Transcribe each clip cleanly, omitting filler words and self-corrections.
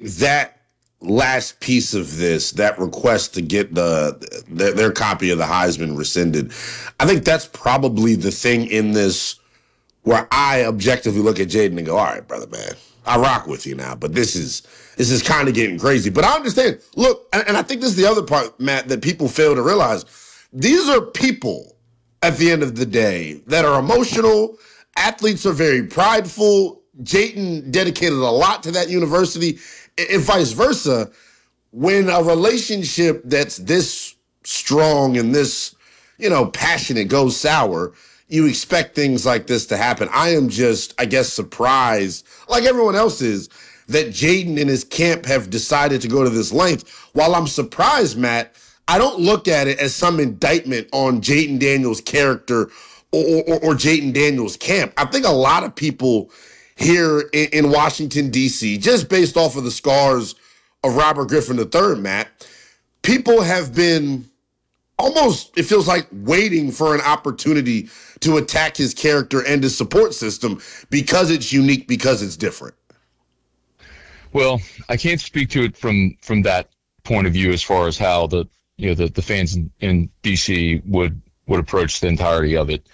think that last piece of this, that request to get their copy of the Heisman rescinded, I think that's probably the thing in this where I objectively look at Jayden and go, all right, brother, man, I rock with you now, but this is kind of getting crazy. But I understand. Look, and I think this is the other part, Matt, that people fail to realize. These are people at the end of the day that are emotional. Athletes are very prideful. Jayden dedicated a lot to that university, and vice versa. When a relationship that's this strong and this, passionate goes sour, you expect things like this to happen. I am just, I guess, surprised, like everyone else is, that Jayden and his camp have decided to go to this length. While I'm surprised, Matt, I don't look at it as some indictment on Jayden Daniels' character or Jayden Daniels' camp. I think a lot of people here in Washington, D.C., just based off of the scars of Robert Griffin III, Matt, people have been almost, it feels like, waiting for an opportunity to attack his character and his support system because it's unique, because it's different. Well, I can't speak to it from that point of view as far as how the fans in DC would approach the entirety of it.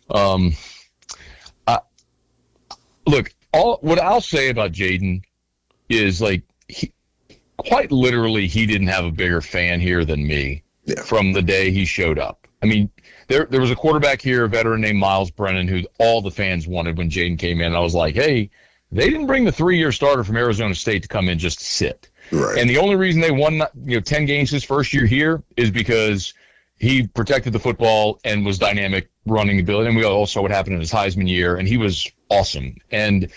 Look, what I'll say about Jayden is, like, quite literally, he didn't have a bigger fan here than me from the day he showed up. I mean, there was a quarterback here, a veteran named Miles Brennan, who all the fans wanted when Jayden came in. And I was like, hey, they didn't bring the 3-year starter from Arizona State to come in just to sit. Right. And the only reason they won 10 games his first year here is because he protected the football and was dynamic running the ability. And we all saw what happened in his Heisman year, and he was awesome. And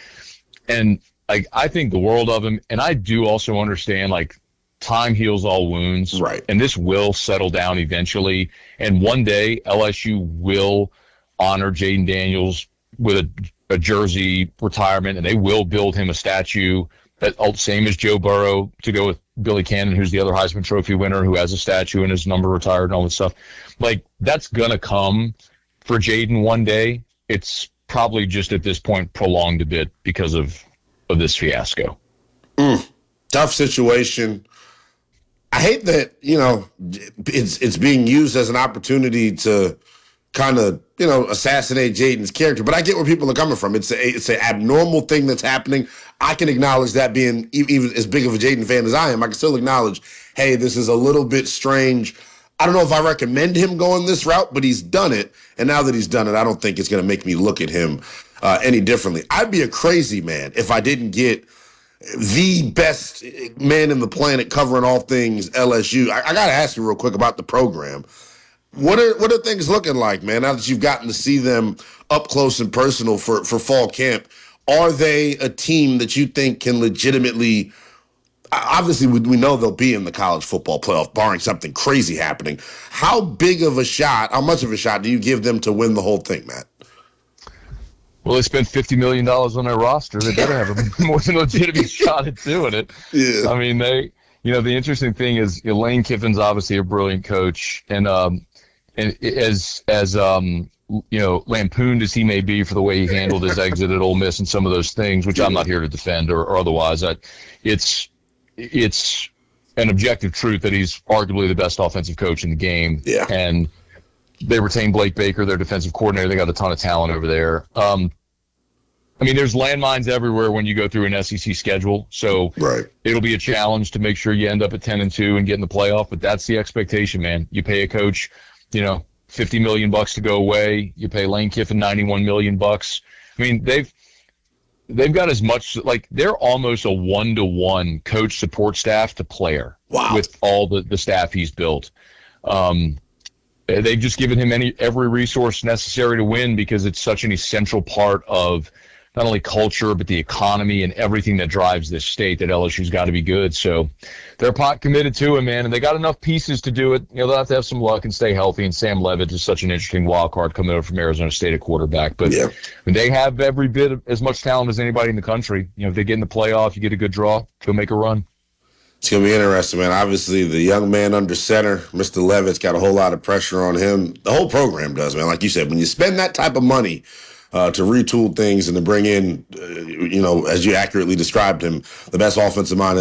I think the world of him. And I do also understand, like, time heals all wounds. Right. And this will settle down eventually. And one day LSU will honor Jayden Daniels with a jersey retirement, and they will build him a statue, that same as Joe Burrow, to go with Billy Cannon, who's the other Heisman Trophy winner, who has a statue and his number retired and all this stuff. Like, that's going to come for Jayden one day. It's probably just at this point prolonged a bit because of this fiasco. Tough situation. I hate that, it's being used as an opportunity to kind of, assassinate Jayden's character. But I get where people are coming from. It's an abnormal thing that's happening. I can acknowledge that, being even as big of a Jayden fan as I am. I can still acknowledge, hey, this is a little bit strange. I don't know if I recommend him going this route, but he's done it. And now that he's done it, I don't think it's going to make me look at him any differently. I'd be a crazy man if I didn't get the best man in the planet covering all things LSU. I got to ask you real quick about the program. What are things looking like, man, now that you've gotten to see them up close and personal for fall camp? Are they a team that you think can legitimately – obviously, we know they'll be in the college football playoff, barring something crazy happening. How much of a shot do you give them to win the whole thing, Matt? Well, they spent $50 million on their roster. They better have a more than legitimate shot at doing it. Yeah. I mean, the interesting thing is, Lane Kiffin's obviously a brilliant coach, and as lampooned as he may be for the way he handled his exit at Ole Miss and some of those things, which I'm not here to defend or otherwise, it's an objective truth that he's arguably the best offensive coach in the game. Yeah. And they retained Blake Baker, their defensive coordinator. They got a ton of talent over there. There's landmines everywhere when you go through an SEC schedule. So right. It'll be a challenge to make sure you end up at 10-2 and get in the playoff. But that's the expectation, man. You pay a coach, $50 million to go away. You pay Lane Kiffin $91 million. They've got as much, like, they're almost a 1-to-1 coach support staff to player. Wow. With all the staff he's built. They've just given him every resource necessary to win, because it's such an essential part of not only culture, but the economy and everything that drives this state, that LSU's got to be good. So they're pot committed to him, man, and they got enough pieces to do it. They'll have to have some luck and stay healthy, and Sam Levitt is such an interesting wild card coming over from Arizona State at quarterback. But they have every bit of as much talent as anybody in the country. If they get in the playoff, you get a good draw, go make a run. It's going to be interesting, man. Obviously, the young man under center, Mr. Levitt's got a whole lot of pressure on him. The whole program does, man. Like you said, when you spend that type of money to retool things and to bring in, as you accurately described him, the best offensive mind